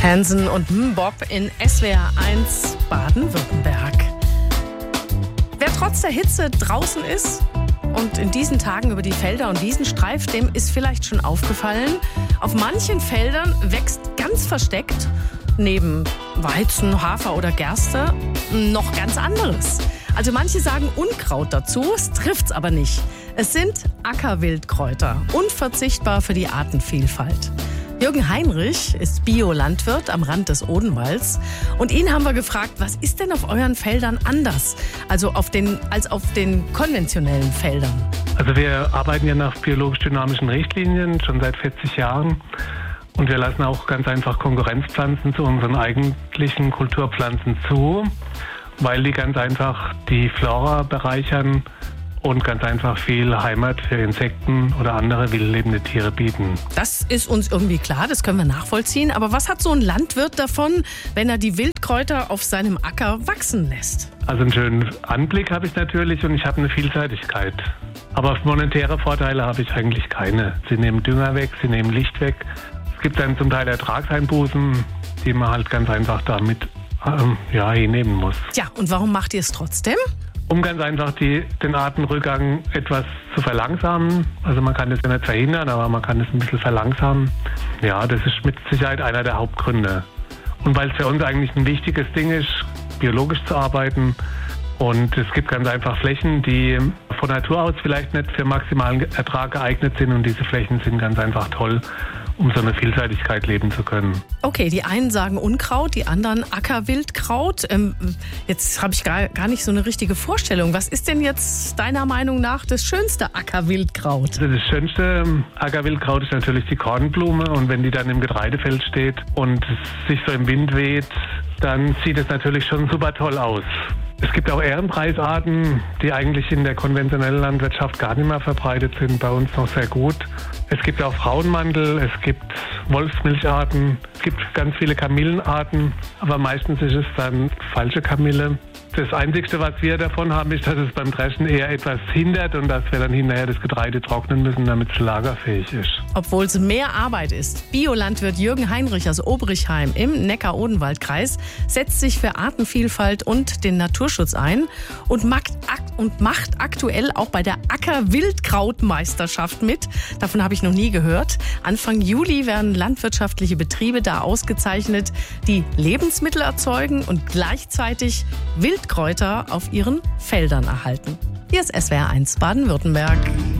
Hansen und Bob in SWR 1 Baden-Württemberg. Wer trotz der Hitze draußen ist und in diesen Tagen über die Felder und Wiesen streift, dem ist vielleicht schon aufgefallen, auf manchen Feldern wächst ganz versteckt neben Weizen, Hafer oder Gerste noch ganz anderes. Also manche sagen Unkraut dazu, es trifft's aber nicht. Es sind Ackerwildkräuter, unverzichtbar für die Artenvielfalt. Jürgen Heinrich ist Biolandwirt am Rand des Odenwalds und ihn haben wir gefragt, was ist denn auf euren Feldern anders, also als auf den konventionellen Feldern? Also wir arbeiten ja nach biologisch-dynamischen Richtlinien schon seit 40 Jahren und wir lassen auch ganz einfach Konkurrenzpflanzen zu unseren eigentlichen Kulturpflanzen zu, weil die ganz einfach die Flora bereichern und ganz einfach viel Heimat für Insekten oder andere wildlebende Tiere bieten. Das ist uns irgendwie klar, das können wir nachvollziehen. Aber was hat so ein Landwirt davon, wenn er die Wildkräuter auf seinem Acker wachsen lässt? Also einen schönen Anblick habe ich natürlich und ich habe eine Vielseitigkeit. Aber monetäre Vorteile habe ich eigentlich keine. Sie nehmen Dünger weg, sie nehmen Licht weg. Es gibt dann zum Teil Ertragseinbußen, die man halt ganz einfach damit hinnehmen muss. Ja, und warum macht ihr es trotzdem? Um ganz einfach den Artenrückgang etwas zu verlangsamen. Also man kann das ja nicht verhindern, aber man kann es ein bisschen verlangsamen. Ja, das ist mit Sicherheit einer der Hauptgründe. Und weil es für uns eigentlich ein wichtiges Ding ist, biologisch zu arbeiten. Und es gibt ganz einfach Flächen, die von Natur aus vielleicht nicht für maximalen Ertrag geeignet sind. Und diese Flächen sind ganz einfach toll, um so eine Vielseitigkeit leben zu können. Okay, die einen sagen Unkraut, die anderen Ackerwildkraut. Jetzt habe ich gar nicht so eine richtige Vorstellung. Was ist denn jetzt deiner Meinung nach das schönste Ackerwildkraut? Also das schönste Ackerwildkraut ist natürlich die Kornblume. Und wenn die dann im Getreidefeld steht und es sich so im Wind weht, dann sieht es natürlich schon super toll aus. Es gibt auch Ehrenpreisarten, die eigentlich in der konventionellen Landwirtschaft gar nicht mehr verbreitet sind, bei uns noch sehr gut. Es gibt auch Frauenmantel, es gibt Wolfsmilcharten, es gibt ganz viele Kamillenarten, aber meistens ist es dann falsche Kamille. Das Einzige, was wir davon haben, ist, dass es beim Dreschen eher etwas hindert und dass wir dann hinterher das Getreide trocknen müssen, damit es lagerfähig ist. Obwohl es mehr Arbeit ist. Biolandwirt Jürgen Heinrich aus Obrichheim im Neckar-Odenwald-Kreis setzt sich für Artenvielfalt und den Naturschutz ein und macht aktuell auch bei der Acker-Wildkraut-Meisterschaft mit. Davon habe ich noch nie gehört. Anfang Juli werden landwirtschaftliche Betriebe da ausgezeichnet, die Lebensmittel erzeugen und gleichzeitig Wildkräuter auf ihren Feldern erhalten. Hier ist SWR 1 Baden-Württemberg.